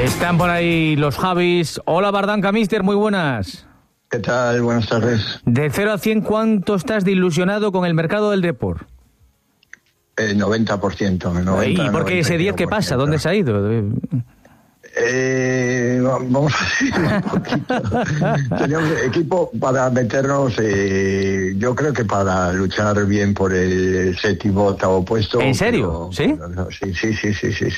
Están por ahí los Javis. Hola, Bardanca, mister, muy buenas. ¿Qué tal? Buenas tardes. De 0 a 100, ¿cuánto estás de ilusionado con el mercado del deporte? El 90%. ¿Y por qué ese 10 qué pasa? ¿Dónde se ha ido? Vamos a decir un poquito. Tenemos equipo para meternos, yo creo que para luchar bien por el séptimo, octavo puesto. ¿En serio? ¿Sí? Sí.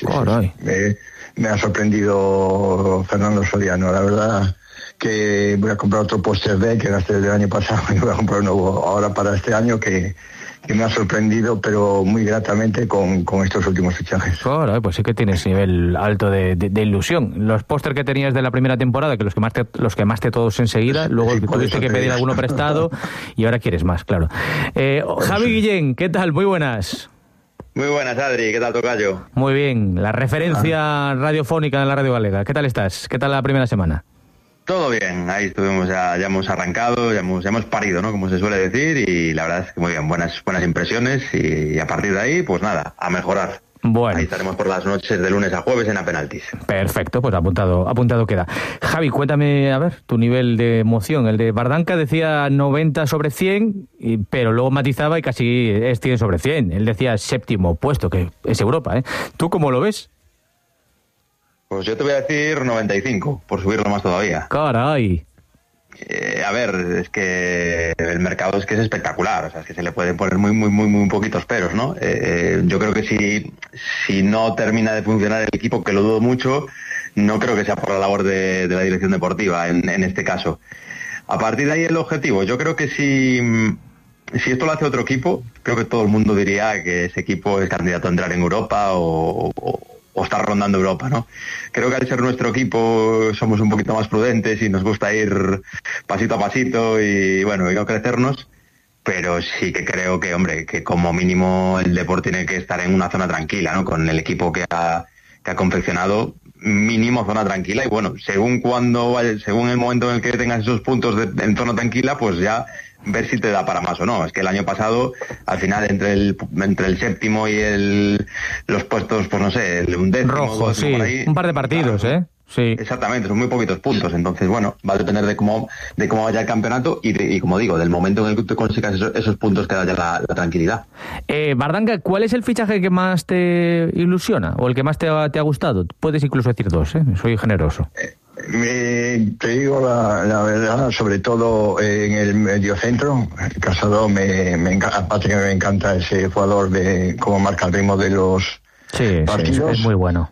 Me ha sorprendido Fernando Soriano, la verdad. Que voy a comprar otro póster de que gasté el del año pasado y voy a comprar un nuevo ahora para este año que me ha sorprendido, pero muy gratamente con estos últimos fichajes. Claro, pues sí que tienes nivel alto de ilusión. Los póster que tenías de la primera temporada, que los quemaste todos enseguida, luego sí, tuviste que pedir alguno prestado y ahora quieres más, claro. Javi Guillén, ¿qué tal? Muy buenas. Muy buenas, Adri, ¿qué tal, tocayo? Muy bien, la referencia radiofónica en la radio galega. ¿Qué tal estás? ¿Qué tal la primera semana? Todo bien, ahí estuvimos, ya hemos arrancado, ya hemos parido, ¿no? Como se suele decir, y la verdad es que muy bien, buenas impresiones, y a partir de ahí, pues nada, a mejorar. Bueno. Ahí estaremos por las noches de lunes a jueves en A Penaltis. Perfecto, pues apuntado queda. Javi, cuéntame, a ver, tu nivel de emoción. El de Bardanca decía 90 sobre 100, pero luego matizaba y casi es 100 sobre 100. Él decía séptimo puesto, que es Europa, ¿eh? ¿Tú cómo lo ves? Pues yo te voy a decir 95, por subirlo más todavía. ¡Caray! A ver, es que el mercado es que es espectacular, o sea, es que se le pueden poner muy poquitos peros, ¿no? Yo creo que si no termina de funcionar el equipo, que lo dudo mucho, no creo que sea por la labor de la dirección deportiva en este caso. A partir de ahí el objetivo, yo creo que si esto lo hace otro equipo, creo que todo el mundo diría que ese equipo es candidato a entrar en Europa o estar rondando Europa, ¿no? Creo que al ser nuestro equipo somos un poquito más prudentes y nos gusta ir pasito a pasito y bueno, y no crecernos, pero sí que creo que, hombre, que como mínimo el deporte tiene que estar en una zona tranquila, ¿no? Con el equipo que ha confeccionado, mínimo zona tranquila, y bueno, según el momento en el que tengas esos puntos en zona tranquila, pues ya ver si te da para más o no. Es que el año pasado, al final, entre el séptimo y los puestos, pues no sé, el undécimo... Rojo, sí, por ahí, un par de partidos, claro, sí. Exactamente, son muy poquitos puntos, entonces, bueno, va a depender de cómo vaya el campeonato y como digo, del momento en el que tú consigas esos puntos que da ya la tranquilidad. Bardanca, ¿cuál es el fichaje que más te ilusiona o el que más te ha gustado? Puedes incluso decir dos, soy generoso. Te digo la verdad, sobre todo en el mediocentro. Casado aparte que me encanta ese jugador de cómo marca el ritmo de los partidos. Sí, es muy bueno.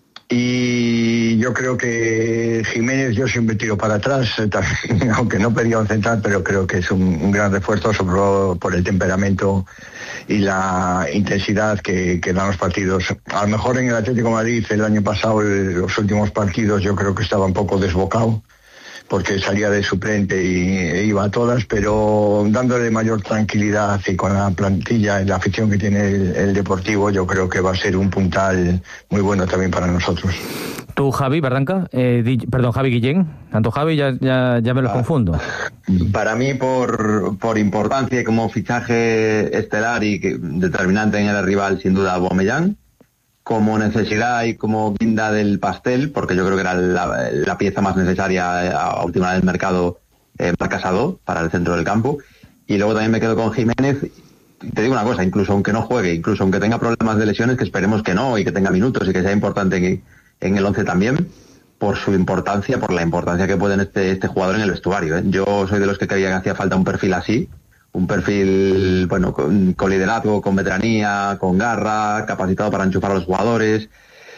Y yo creo que Jiménez, yo siempre tiro para atrás, aunque no pedía un central, pero creo que es un gran refuerzo, sobre todo por el temperamento y la intensidad que dan los partidos. A lo mejor en el Atlético de Madrid el año pasado, los últimos partidos, yo creo que estaba un poco desbocado, porque salía de suplente e iba a todas, pero dándole mayor tranquilidad y con la plantilla y la afición que tiene el Deportivo, yo creo que va a ser un puntal muy bueno también para nosotros. ¿Tú, Javi, Bardanca? Javi Guillén. Tanto Javi, ya me los confundo. Para mí, por importancia y como fichaje estelar y determinante en el rival, sin duda, Aubameyang. Como necesidad y como guinda del pastel, porque yo creo que era la pieza más necesaria a última del mercado, Casado, para el centro del campo. Y luego también me quedo con Jiménez. Te digo una cosa, incluso aunque no juegue, incluso aunque tenga problemas de lesiones, que esperemos que no, y que tenga minutos y que sea importante en el 11 también, por su importancia, por la importancia que puede este jugador en el vestuario. Yo soy de los que creía que hacía falta un perfil así, un perfil, bueno, con liderazgo, con veteranía, con garra, capacitado para enchufar a los jugadores,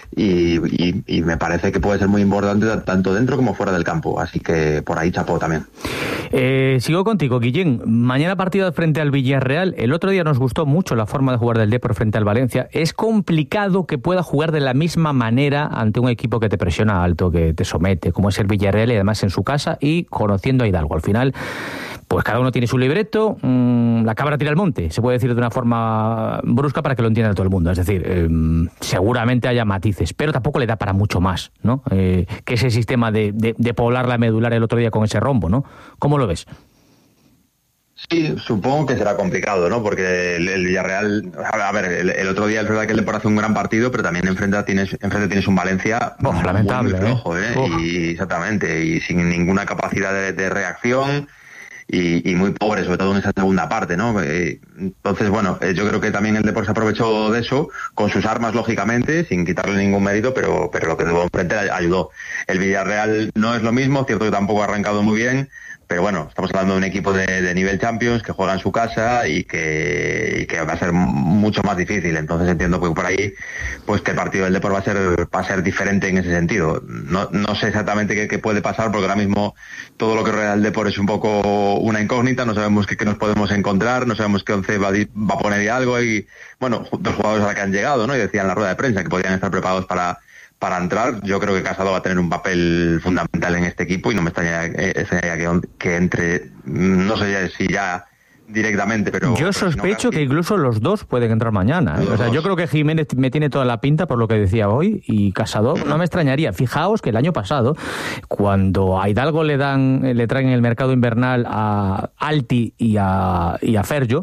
y me parece que puede ser muy importante tanto dentro como fuera del campo, así que por ahí chapó también. Sigo contigo, Guillén. Mañana partido frente al Villarreal. El otro día nos gustó mucho la forma de jugar del Depor frente al Valencia. Es complicado que pueda jugar de la misma manera ante un equipo que te presiona alto, que te somete, como es el Villarreal, y además en su casa y conociendo a Hidalgo. Al final, pues cada uno tiene su libreto, la cabra tira al monte, se puede decir de una forma brusca para que lo entienda todo el mundo. Es decir, seguramente haya matices, pero tampoco le da para mucho más, ¿no? Que ese sistema de poblar la medular el otro día con ese rombo, ¿no? ¿Cómo lo ves? Sí, supongo que será complicado, ¿no? Porque el Villarreal, a ver, el otro día es verdad que el Depor hace un gran partido, pero también enfrente tienes un Valencia lamentable, muy flojo, y exactamente, y sin ninguna capacidad de reacción. Y muy pobre, sobre todo en esa segunda parte, ¿no? Entonces, bueno, yo creo que también el Depor se aprovechó de eso, con sus armas, lógicamente, sin quitarle ningún mérito, pero lo que tuvo enfrente ayudó. El Villarreal no es lo mismo, cierto que tampoco ha arrancado muy bien, pero bueno, estamos hablando de un equipo de nivel Champions que juega en su casa y que va a ser mucho más difícil. Entonces entiendo que por ahí, pues que el partido del Depor va a ser diferente en ese sentido. No sé exactamente qué puede pasar, porque ahora mismo todo lo que rodea al Depor es un poco una incógnita. No sabemos qué nos podemos encontrar, no sabemos qué once va a poner y algo. Y bueno, dos jugadores a la que han llegado, ¿no? Y decían en la rueda de prensa que podían estar preparados para entrar. Yo creo que Casado va a tener un papel fundamental en este equipo y no me extrañaría que entre, no sé si ya directamente, pero... Yo sospecho que incluso los dos pueden entrar mañana. O sea, yo creo que Jiménez me tiene toda la pinta por lo que decía hoy, y Casado no me extrañaría. Fijaos que el año pasado, cuando a Hidalgo le traen en el mercado invernal a Alti y a Ferjo,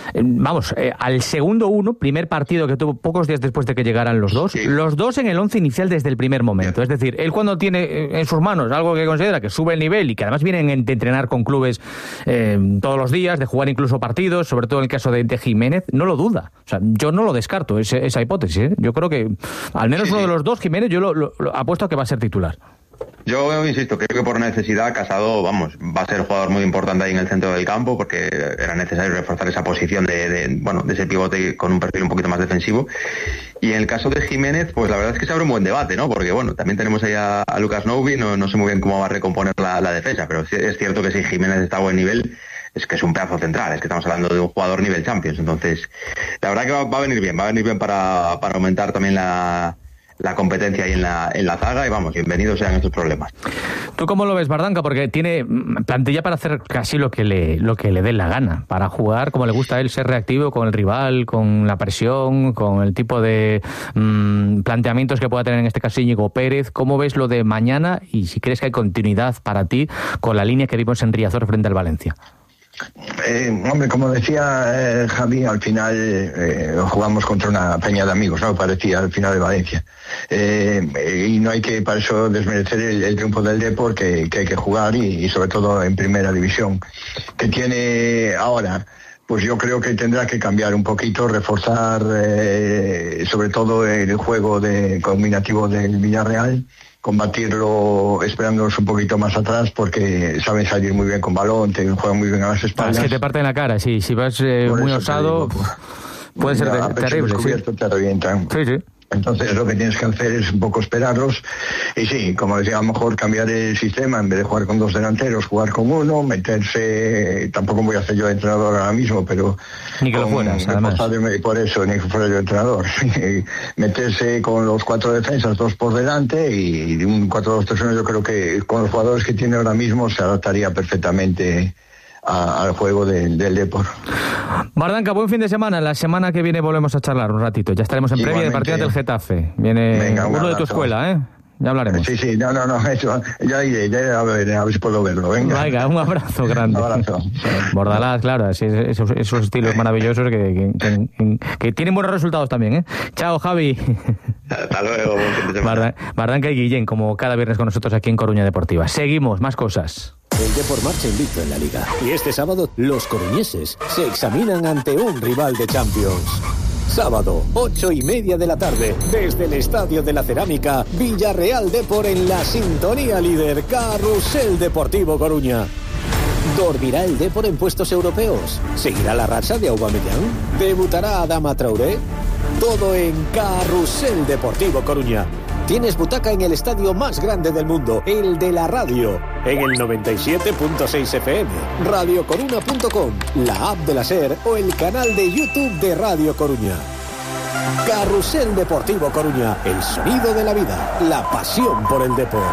al segundo primer partido que tuvo pocos días después de que llegaran los dos en el 11 inicial desde el primer momento. Es decir, él cuando tiene en sus manos algo que considera que sube el nivel y que además vienen de entrenar con clubes todos los días, de jugar incluso partidos, sobre todo en el caso de Jiménez, no lo duda. O sea, yo no lo descarto, esa hipótesis, ¿eh? Yo creo que al menos uno de los dos, Jiménez, yo lo apuesto a que va a ser ttitular. Yo insisto, creo que por necesidad Casado, va a ser un jugador muy importante ahí en el centro del campo, porque era necesario reforzar esa posición de ese pivote con un perfil un poquito más defensivo. Y en el caso de Jiménez, pues la verdad es que se abre un buen debate, ¿no? Porque bueno, también tenemos ahí a Lucas Noubi, no sé muy bien cómo va a recomponer la defensa, pero es cierto que si Jiménez está a buen nivel, es que es un pedazo central, es que estamos hablando de un jugador nivel Champions. Entonces, la verdad que va a venir bien para aumentar también la competencia ahí en la zaga, y bienvenidos sean estos problemas. ¿Tú cómo lo ves, Bardanca? Porque tiene plantilla para hacer casi lo que le dé la gana, para jugar como le gusta a él, ser reactivo con el rival, con la presión, con el tipo de planteamientos que pueda tener en este caso Íñigo Pérez. ¿Cómo ves lo de mañana y si crees que hay continuidad para ti con la línea que vimos en Riazor frente al Valencia? Como decía Javi, al final jugamos contra una peña de amigos, ¿no? Parecía al final de Valencia. Y no hay que, para eso, desmerecer el triunfo del Depor, que hay que jugar, y sobre todo en primera división. Que tiene ahora, pues yo creo que tendrá que cambiar un poquito, reforzar sobre todo el juego combinativo del Villarreal, combatirlo esperándonos un poquito más atrás, porque saben salir muy bien con balón, juegan muy bien a las espaldas. Es que te parten la cara, sí, si vas muy osado, puede ser terrible. Te revientan. Sí. Entonces lo que tienes que hacer es un poco esperarlos, y sí, como decía, a lo mejor cambiar el sistema, en vez de jugar con dos delanteros, jugar con uno, meterse, tampoco voy a hacer yo de entrenador ahora mismo, pero ni que lo fueras, además. Por eso, ni que fuera yo entrenador. Meterse con los cuatro defensas, dos por delante, y de un 4-2-3-1, yo creo que con los jugadores que tiene ahora mismo se adaptaría perfectamente al juego del Depor. Bardanca, buen fin de semana. La semana que viene volvemos a charlar un ratito. Ya estaremos en previa de partidas del Getafe. Viene uno de tu escuela, ¿eh? Ya hablaremos. Sí, no, eso, ya iré a ver si puedo verlo. Venga, un abrazo grande. Un abrazo. Bordalás, claro, esos estilos maravillosos que tienen buenos resultados también, ¿eh? Chao, Javi. Hasta luego. Bardanca y Guillén, como cada viernes con nosotros aquí en Coruña Deportiva. Seguimos, más cosas. El Depor marcha invicto en la Liga. Y este sábado, los coruñeses se examinan ante un rival de Champions. Sábado, 8:30 de la tarde, desde el Estadio de la Cerámica, Villarreal Depor en la sintonía líder, Carrusel Deportivo Coruña. ¿Dormirá el Depor en puestos europeos? ¿Seguirá la racha de Aubameyang? ¿Debutará Adama Traoré? Todo en Carrusel Deportivo Coruña. Tienes butaca en el estadio más grande del mundo, el de la radio, en el 97.6 FM, radiocoruna.com, la app de la SER o el canal de YouTube de Radio Coruña. Carrusel Deportivo Coruña, el sonido de la vida, la pasión por el deporte.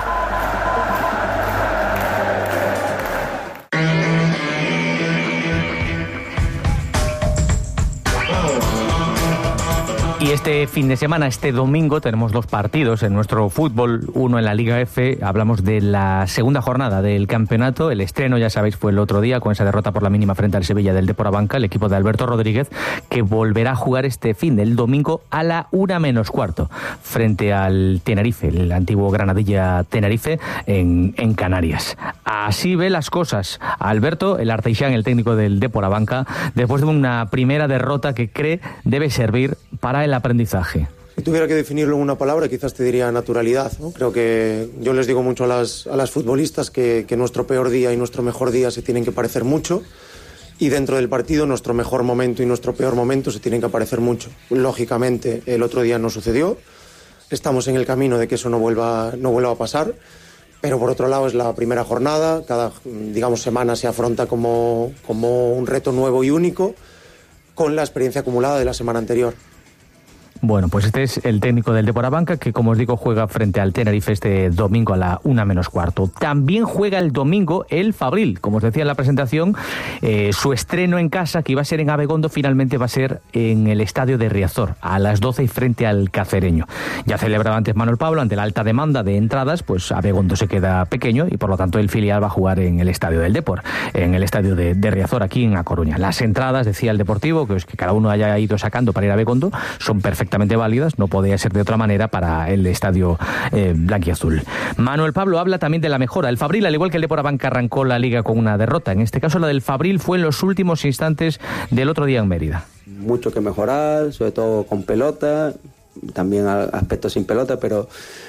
Y este fin de semana, este domingo, tenemos 2 partidos en nuestro fútbol. Uno en la Liga F, hablamos de la segunda jornada del campeonato. El estreno, ya sabéis, fue el otro día con esa derrota por la mínima frente al Sevilla del Depor Abanca, el equipo de Alberto Rodríguez, que volverá a jugar este fin del domingo a la 1:15 frente al Tenerife, el antiguo Granadilla Tenerife en Canarias. Así ve las cosas Alberto, el Arteixán, el técnico del Depor Abanca, después de una primera derrota que cree debe servir para el aprendizaje. Si tuviera que definirlo en una palabra, quizás te diría naturalidad, ¿no? Creo que yo les digo mucho a las futbolistas que nuestro peor día y nuestro mejor día se tienen que parecer mucho, y dentro del partido nuestro mejor momento y nuestro peor momento se tienen que parecer mucho. Lógicamente el otro día no sucedió, estamos en el camino de que eso no vuelva a pasar, pero por otro lado es la primera jornada, cada semana se afronta como un reto nuevo y único, con la experiencia acumulada de la semana anterior. Bueno, pues este es el técnico del Depor Abanca, que, como os digo, juega frente al Tenerife este domingo a la 1:15. También juega el domingo el Fabril. Como os decía en la presentación, su estreno en casa, que iba a ser en Abegondo, finalmente va a ser en el estadio de Riazor, a las 12 y frente al Cacereño. Ya celebraba antes Manuel Pablo, ante la alta demanda de entradas, pues Abegondo se queda pequeño y por lo tanto el filial va a jugar en el estadio del Depor, en el estadio de Riazor, aquí en A Coruña. Las entradas, decía el Deportivo, que cada uno haya ido sacando para ir a Abegondo, son perfectamente válidas, no podía ser de otra manera para el estadio blanquiazul. Manuel Pablo habla también de la mejora. El Fabril, al igual que el Depor Abanca, arrancó la liga con una derrota. En este caso la del Fabril fue en los últimos instantes del otro día en Mérida. Mucho que mejorar, sobre todo con pelota, también aspectos sin pelota, pero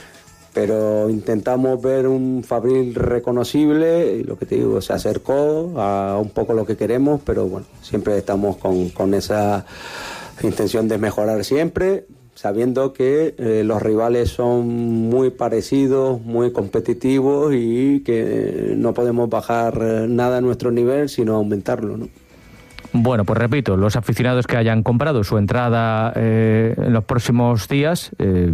intentamos ver un Fabril reconocible, y lo que te digo, se acercó a un poco lo que queremos, pero bueno, siempre estamos con esa intención de mejorar siempre, sabiendo que los rivales son muy parecidos, muy competitivos, y que no podemos bajar nada a nuestro nivel, sino aumentarlo, ¿no? Bueno, pues repito, los aficionados que hayan comprado su entrada en los próximos días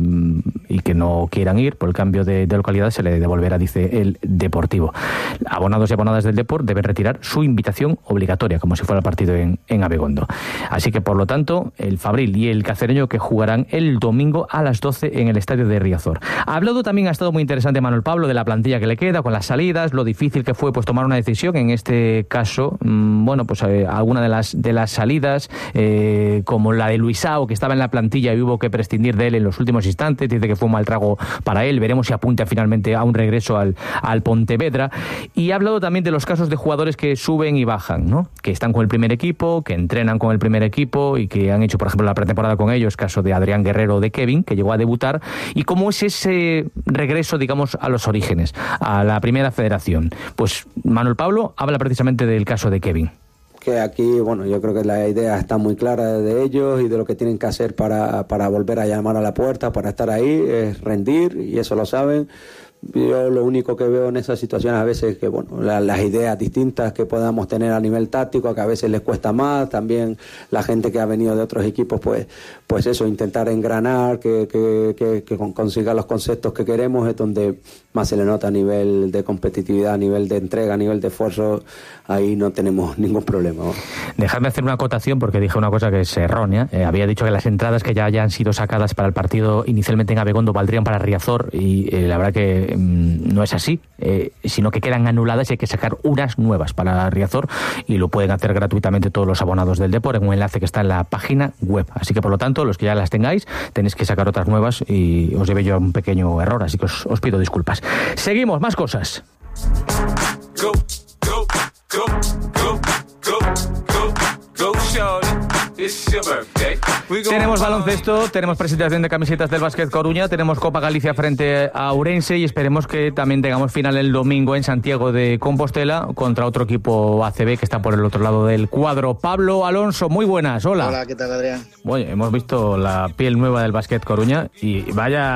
y que no quieran ir por el cambio de localidad, se le devolverá, dice el Deportivo. Abonados y abonadas del Depor deben retirar su invitación obligatoria, como si fuera el partido en Abegondo. Así que, por lo tanto, el Fabril y el Cacereño, que jugarán el domingo a las 12 en el estadio de Riazor. Ha hablado también, ha estado muy interesante Manuel Pablo, de la plantilla que le queda, con las salidas, lo difícil que fue pues tomar una decisión. En este caso, alguna de las salidas, como la de Luisao, que estaba en la plantilla y hubo que prescindir de él en los últimos instantes, dice que fue un mal trago para él. Veremos si apunta finalmente a un regreso al Pontevedra. Y ha hablado también de los casos de jugadores que suben y bajan, ¿no? Que están con el primer equipo, que entrenan con el primer equipo y que han hecho, por ejemplo, la pretemporada con ellos, caso de Adrián Guerrero o de Kevin, que llegó a debutar, y cómo es ese regreso, digamos, a los orígenes, a la primera federación. Pues Manuel Pablo habla precisamente del caso de Kevin. Que aquí, yo creo que la idea está muy clara de ellos y de lo que tienen que hacer para volver a llamar a la puerta, para estar ahí, es rendir, y eso lo saben. Yo lo único que veo en esas situaciones a veces es que las ideas distintas que podamos tener a nivel táctico, que a veces les cuesta más, también la gente que ha venido de otros equipos, pues eso, intentar engranar, que consiga los conceptos que queremos, es donde más se le nota a nivel de competitividad, a nivel de entrega, a nivel de esfuerzo. Ahí no tenemos ningún problema. Dejadme hacer una acotación, porque dije una cosa que es errónea. Había dicho que las entradas que ya hayan sido sacadas para el partido inicialmente en Abegondo valdrían para Riazor, y la verdad que no es así, sino que quedan anuladas y hay que sacar unas nuevas para Riazor, y lo pueden hacer gratuitamente todos los abonados del Depor en un enlace que está en la página web. Así que, por lo tanto, los que ya las tengáis, tenéis que sacar otras nuevas, y os llevé yo un pequeño error, así que os pido disculpas. Seguimos, más cosas. Go, go, go, go, go, go, go, shorty. It's your birthday. Tenemos baloncesto, tenemos presentación de camisetas del Básquet Coruña, tenemos Copa Galicia frente a Ourense, y esperemos que también tengamos final el domingo en Santiago de Compostela contra otro equipo ACB que está por el otro lado del cuadro. Pablo Alonso, muy buenas, hola. Hola, ¿qué tal, Adrián? Bueno, hemos visto la piel nueva del Básquet Coruña y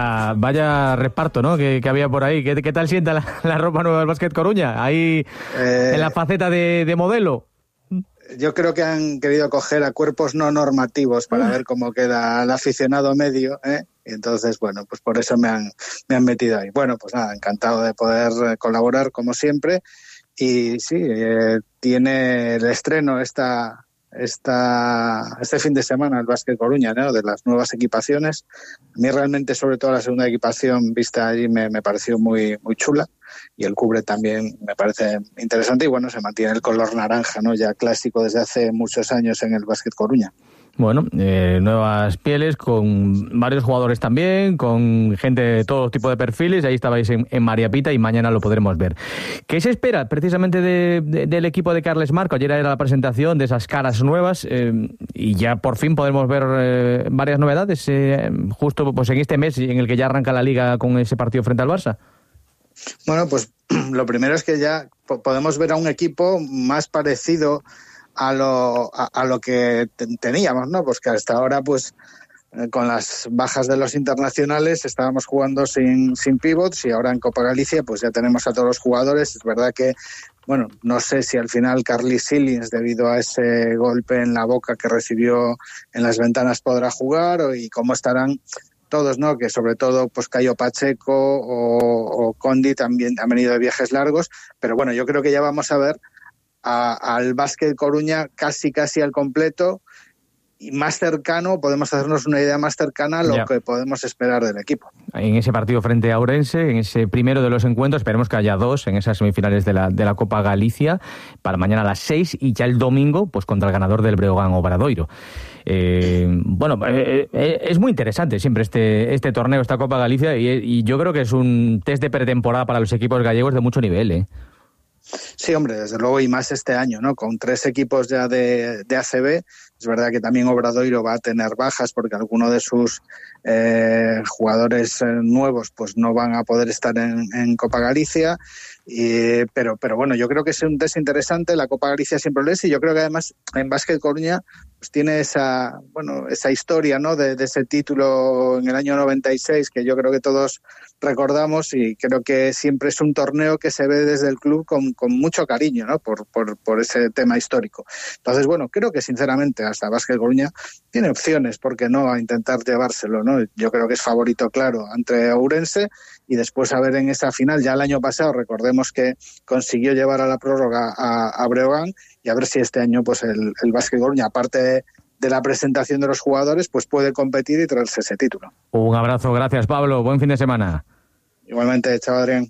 vaya reparto, ¿no? que había por ahí. ¿Qué tal sienta la ropa nueva del Básquet Coruña? Ahí en la faceta de modelo. Yo creo que han querido coger a cuerpos no normativos para ver cómo queda el aficionado medio, ¿eh? Y entonces, pues por eso me han metido ahí. Bueno, pues nada, encantado de poder colaborar como siempre. Y sí, tiene el estreno esta este fin de semana el Básquet Coruña, ¿no? De las nuevas equipaciones. A mí realmente, sobre todo la segunda equipación vista allí, me pareció muy, muy chula, y el cubre también me parece interesante, y bueno, se mantiene el color naranja, ¿no? Ya clásico desde hace muchos años en el Básquet Coruña. Bueno, nuevas pieles, con varios jugadores también, con gente de todo tipo de perfiles. Ahí estabais en María Pita y mañana lo podremos ver. ¿Qué se espera precisamente del equipo de Carles Marco? Ayer era la presentación de esas caras nuevas y ya por fin podemos ver varias novedades justo pues en este mes en el que ya arranca la Liga con ese partido frente al Barça. Bueno, pues lo primero es que ya podemos ver a un equipo más parecido a lo que teníamos, ¿no? Pues que hasta ahora, pues con las bajas de los internacionales estábamos jugando sin pivots, y ahora en Copa Galicia pues ya tenemos a todos los jugadores. Es verdad que, bueno, no sé si al final Carly Sillins, debido a ese golpe en la boca que recibió en las ventanas, podrá jugar, y cómo estarán todos, ¿no? Que sobre todo pues Cayo Pacheco o Condi también han venido de viajes largos, pero bueno, yo creo que ya vamos a ver al Básquet Coruña casi al completo, y más cercano, podemos hacernos una idea más cercana a lo que podemos esperar del equipo. En ese partido frente a Ourense, en ese primero de los encuentros, esperemos que haya dos en esas semifinales de la Copa Galicia, para mañana a las 6, y ya el domingo pues contra el ganador del Breogán Obradoiro. Es muy interesante siempre este torneo, esta Copa Galicia, y yo creo que es un test de pretemporada para los equipos gallegos de mucho nivel, Sí, hombre, desde luego, y más este año, ¿no? Con 3 equipos ya de ACB. Es verdad que también Obradoiro va a tener bajas porque algunos de sus jugadores nuevos pues no van a poder estar en Copa Galicia. Pero bueno, yo creo que es un test interesante. La Copa Galicia siempre lo es, y yo creo que además en Básquet Coruña pues tiene esa historia, ¿no? De ese título en el año 96, que yo creo que todos recordamos, y creo que siempre es un torneo que se ve desde el club con mucho cariño, ¿no? Por ese tema histórico. Entonces, bueno, creo que sinceramente hasta Básquet Coruña tiene opciones, ¿por qué no?, a intentar llevárselo, ¿no? Yo creo que es favorito claro ante Ourense, y después a ver en esa final. Ya el año pasado recordemos que consiguió llevar a la prórroga a Breogán, y a ver si este año pues el Básquet Coruña, aparte de la presentación de los jugadores, pues puede competir y traerse ese título. Un abrazo, gracias Pablo, buen fin de semana. Igualmente, chao Adrián.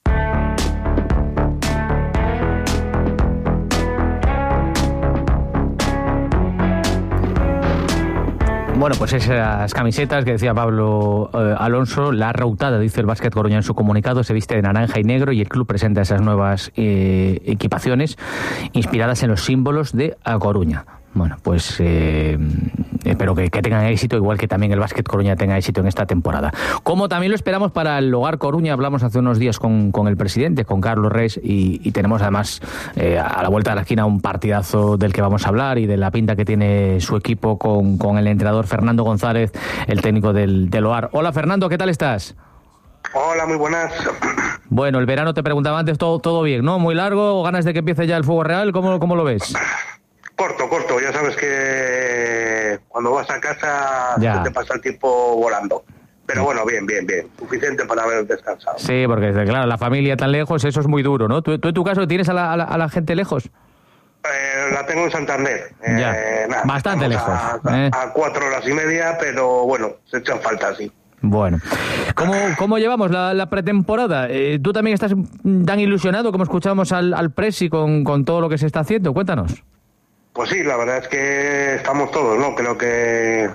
Bueno, pues esas camisetas que decía Pablo Alonso, la rautada, dice el Básquet Coruña en su comunicado, se viste de naranja y negro, y el club presenta esas nuevas equipaciones inspiradas en los símbolos de A Coruña. Bueno, pues espero que tengan éxito, igual que también el Básquet Coruña tenga éxito en esta temporada. Como también lo esperamos para el Hogar Coruña. Hablamos hace unos días con el presidente, con Carlos Reis, y tenemos además a la vuelta de la esquina un partidazo del que vamos a hablar, y de la pinta que tiene su equipo con el entrenador Fernando González, el técnico del Hogar. Hola Fernando, ¿qué tal estás? Hola, muy buenas. Bueno, el verano, te preguntaba antes, todo bien, ¿no? ¿Muy largo? ¿Ganas de que empiece ya el fuego real? ¿Cómo lo ves? Corto, ya sabes que cuando vas a casa se te pasa el tiempo volando. Pero bueno, bien, suficiente para haber descansado. Sí, porque claro, la familia tan lejos, eso es muy duro, ¿no? ¿Tú en tu caso tienes a la gente lejos? La tengo en Santander. Nada, bastante lejos. A 4 horas y media, pero bueno, se echan falta, sí. Bueno, ¿cómo llevamos la pretemporada? ¿Tú también estás tan ilusionado como escuchamos al Presi con todo lo que se está haciendo? Cuéntanos. Pues sí, la verdad es que estamos todos, ¿no? Creo que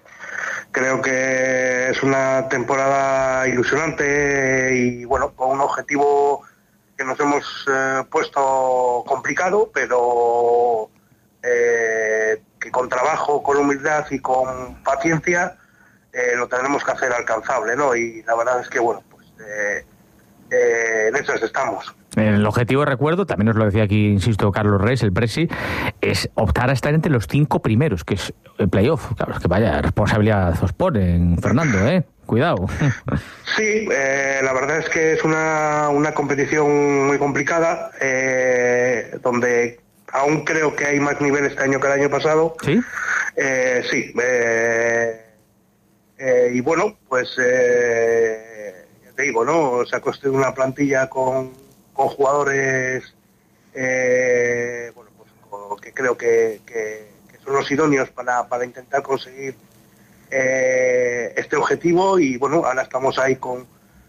es una temporada ilusionante, y bueno, con un objetivo que nos hemos puesto complicado, pero que con trabajo, con humildad y con paciencia lo tendremos que hacer alcanzable, ¿no? Y la verdad es que bueno, pues en eso estamos. El objetivo, recuerdo, también os lo decía aquí, insisto, Carlos Reis, el Presi, es optar a estar entre los 5 primeros, que es el playoff. Claro, es que vaya responsabilidad os ponen, Fernando, cuidado. Sí, la verdad es que es una competición muy complicada, donde aún creo que hay más nivel este año que el año pasado. ¿Sí? Sí. Y bueno, pues ya te digo, ¿no? Se ha construido una plantilla con jugadores bueno, pues que creo que son los idóneos para intentar conseguir este objetivo. Y bueno, ahora estamos ahí con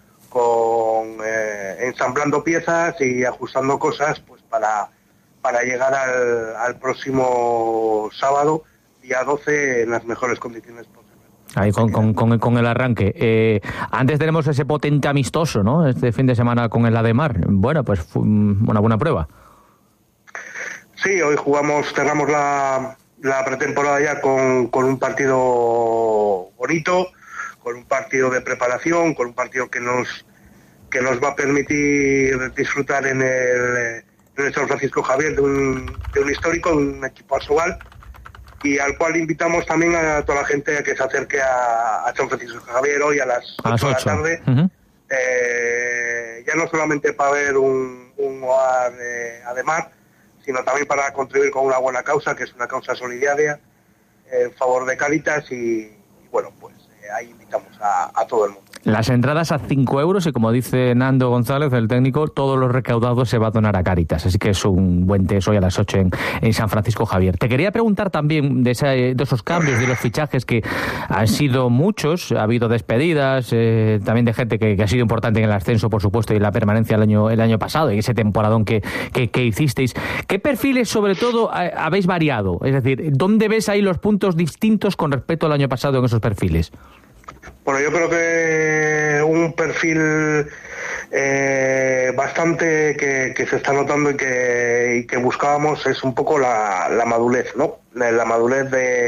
ensamblando piezas y ajustando cosas pues para llegar al próximo sábado, día 12, en las mejores condiciones posibles. Ahí con el arranque. Antes tenemos ese potente amistoso, ¿no? Este fin de semana con el Ademar. Bueno, pues fue una buena prueba. Sí, hoy cerramos la pretemporada ya con un partido bonito, con un partido de preparación, con un partido que nos va a permitir disfrutar en el San Francisco Javier de un histórico, de un equipo Asobal, y al cual invitamos también a toda la gente a que se acerque a San Francisco Javier hoy a las 8 de la tarde. Uh-huh. Ya no solamente para ver un OAR Ademar, sino también para contribuir con una buena causa, que es una causa solidaria en favor de Cáritas, y bueno, pues ahí invitamos a todo el mundo. Las entradas a 5 euros y, como dice Nando González, el técnico, todo lo recaudado se va a donar a Cáritas. Así que es un buen test hoy a las 8 en San Francisco Javier. Te quería preguntar también de esos cambios, de los fichajes que han sido muchos. Ha habido despedidas, también de gente que ha sido importante en el ascenso, por supuesto, y la permanencia el año pasado, y ese temporadón que hicisteis. ¿Qué perfiles, sobre todo, habéis variado? Es decir, ¿dónde ves ahí los puntos distintos con respecto al año pasado en esos perfiles? Bueno, yo creo que un perfil bastante que se está notando y que buscábamos es un poco la madurez, ¿no? La madurez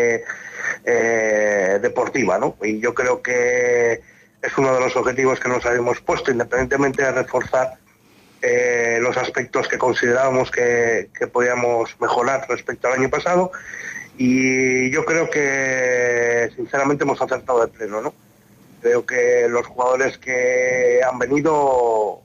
deportiva, ¿no? Y yo creo que es uno de los objetivos que nos habíamos puesto, independientemente de reforzar los aspectos que considerábamos que podíamos mejorar respecto al año pasado. Y yo creo que sinceramente hemos acertado de pleno, ¿no? Creo que los jugadores que han venido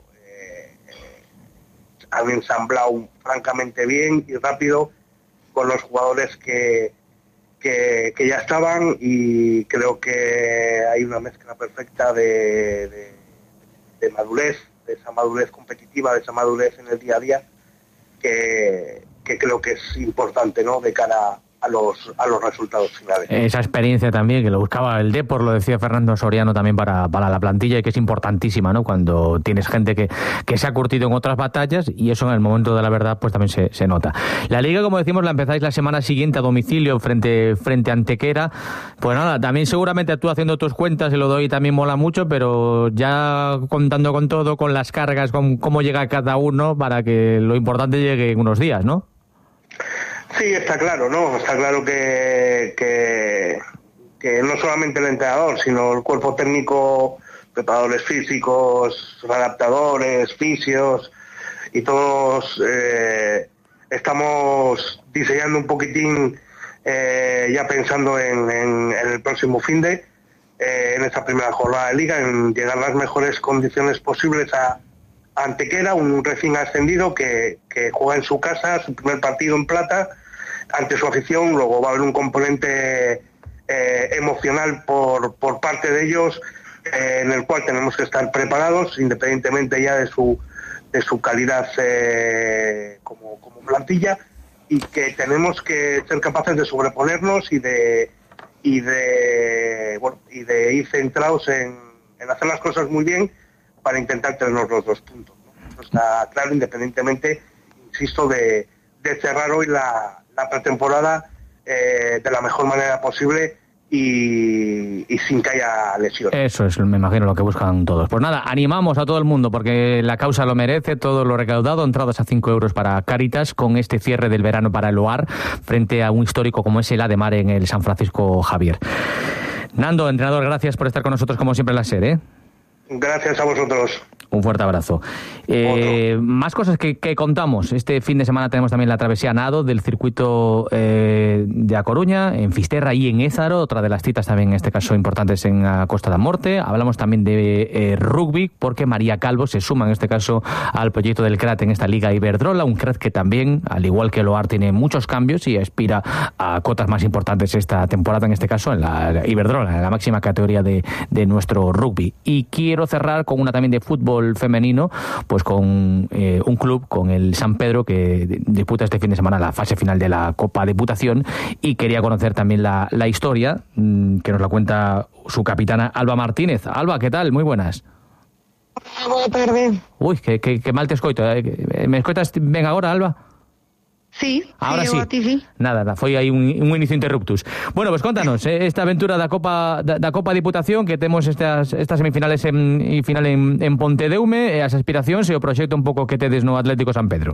han ensamblado francamente bien y rápido con los jugadores que ya estaban, y creo que hay una mezcla perfecta de madurez, de esa madurez competitiva, de esa madurez en el día a día, que creo que es importante, ¿no?, de cara a los resultados finales. Esa experiencia también, que lo buscaba el Depor, lo decía Fernando Soriano también para la plantilla, y que es importantísima, ¿no?, cuando tienes gente que se ha curtido en otras batallas, y eso en el momento de la verdad pues también se nota. La Liga, como decimos, la empezáis la semana siguiente a domicilio frente a Antequera. Pues nada, también seguramente tú haciendo tus cuentas, y lo doy también mola mucho, pero ya contando con todo, con las cargas, con cómo llega cada uno, para que lo importante llegue en unos días, ¿no? Sí, está claro, ¿no? Está claro que no solamente el entrenador, sino el cuerpo técnico, preparadores físicos, adaptadores, fisios, y todos estamos diseñando un poquitín, ya pensando en el próximo finde, en esta primera jornada de Liga, en llegar a las mejores condiciones posibles a Antequera, un recién ascendido que juega en su casa, su primer partido en plata, ante su afición. Luego va a haber un componente emocional por parte de ellos, en el cual tenemos que estar preparados, independientemente ya de su calidad como plantilla, y que tenemos que ser capaces de sobreponernos y de ir centrados en hacer las cosas muy bien, para intentar tener los 2 puntos, ¿no? Eso está claro, independientemente, insisto, de cerrar hoy la pretemporada de la mejor manera posible y sin que haya lesiones. Eso es, me imagino, lo que buscan todos. Pues nada, animamos a todo el mundo, porque la causa lo merece, todo lo recaudado, entradas a 5 euros para Cáritas, con este cierre del verano para el OAR, frente a un histórico como es el Ademar en el San Francisco Javier. Nando, entrenador, gracias por estar con nosotros como siempre en la SER, ¿eh? Gracias a vosotros. Un fuerte abrazo. Más cosas que contamos. Este fin de semana tenemos también la travesía nado del circuito de A Coruña, en Fisterra y en Ézaro, otra de las citas también en este caso importantes en la Costa da Morte. Hablamos también de rugby, porque María Calvo se suma en este caso al proyecto del CRAT en esta Liga Iberdrola, un CRAT que también, al igual que el OAR, tiene muchos cambios y aspira a cotas más importantes esta temporada, en este caso en la Iberdrola, en la máxima categoría de nuestro rugby. Y quiero quiero cerrar con una también de fútbol femenino, pues con un club, con el San Pedro, que disputa este fin de semana la fase final de la Copa Diputación, y quería conocer también la historia, que nos la cuenta su capitana Alba Martínez. Alba, ¿qué tal? Muy buenas. Boa tarde. Uy, que mal te escoito. Me escoitas ben agora, Alba? Sí, ahora sí. A ti sí. Nada, foi aí un inicio interruptus. Bueno, pues contanos esta aventura da Copa Diputación, que temos estas semifinales e final en Pontedeume, e as aspiracións e o proxecto un pouco que tedes no Atlético San Pedro.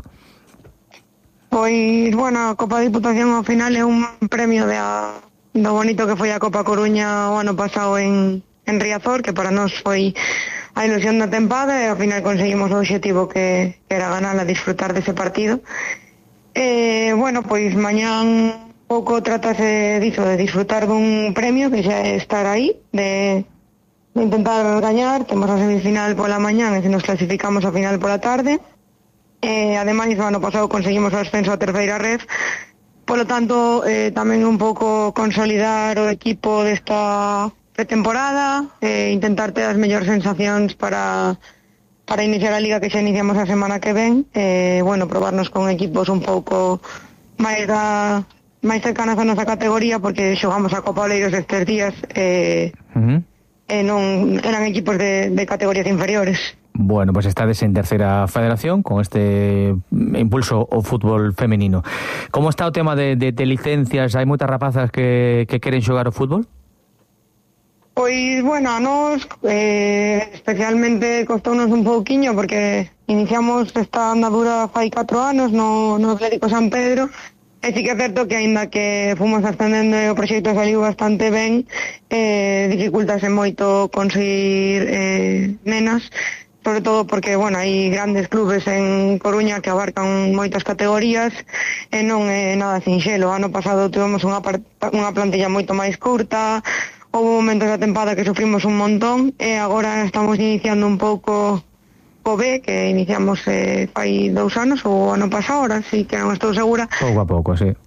Pois, bueno, a Copa Diputación ao final é un premio do bonito que foi a Copa Coruña o ano pasado en Riazor, que para nós foi a ilusión da tempada, e ao final conseguimos o obxectivo que era ganar, a disfrutar dese partido. Bueno, pois mañán pouco tratase diso, de disfrutar dun premio que xa é estar aí, de intentar gañar. Temos a semifinal pola mañán e se nos clasificamos a final pola tarde. Ademais, o ano pasado conseguimos o ascenso a terceira ref, polo tanto, tamén un pouco consolidar o equipo desta pretemporada, intentar ter as mellores sensacións para iniciar a liga, que xa iniciamos a semana que ven, bueno, probarnos con equipos un pouco máis cercanas a nosa categoría, porque xogamos a Copa Oleiros estes días, non eran equipos de categorías inferiores. Bueno, pues estades en terceira federación con este impulso ao fútbol femenino. Como está o tema de licencias? Hai moitas rapazas que queren xogar o fútbol? Pois, bueno, a nos especialmente costounos un pouquiño, porque iniciamos esta andadura fai 4 anos no Atlético San Pedro, e sí que é certo que aínda que fomos ascendendo e o proxecto saliu bastante ben, dificultase moito conseguir nenas, sobre todo porque, bueno, hai grandes clubes en Coruña que abarcan moitas categorías e non é nada sinxelo. O ano pasado tivemos unha plantilla moito máis curta. Houve momentos da tempada que sufrimos un montón, e agora estamos iniciando un pouco o B, que iniciamos fai 2 anos, ou ano pasado, ahora sí que non estou segura. Pouco a pouco, sí.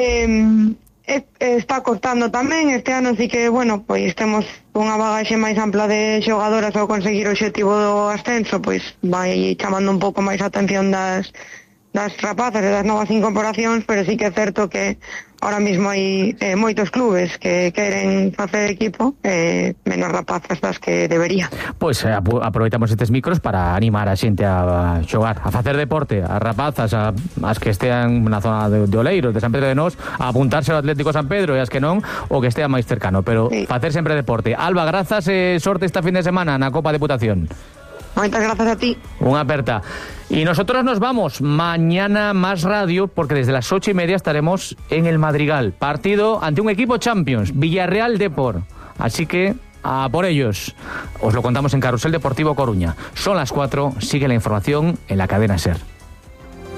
Está costando tamén, este ano sí que, bueno, pois temos unha bagaxe máis ampla de xogadoras ao conseguir o obxectivo do ascenso, pois vai chamando un pouco máis a atención das rapazas e das novas incorporacións, pero sí que é certo que ahora mismo hai moitos clubes que queren facer equipo, menos rapazas das que debería. Pois aproveitamos estes micros para animar a xente a xogar, a facer deporte, a rapazas, as que estean na zona de Oleiros, de San Pedro de Nós, a apuntarse ao Atlético San Pedro, e as que non, o que estea máis cercano, pero sí, facer sempre deporte. Alba, grazas e sorte esta fin de semana na Copa Diputación. Muchas gracias a ti. Una aperta. Y nosotros nos vamos. Mañana más radio, porque desde las 8:30 estaremos en el Madrigal. Partido ante un equipo Champions, Villarreal Depor. Así que a por ellos. Os lo contamos en Carrusel Deportivo Coruña. Son las 4. Sigue la información en la cadena SER.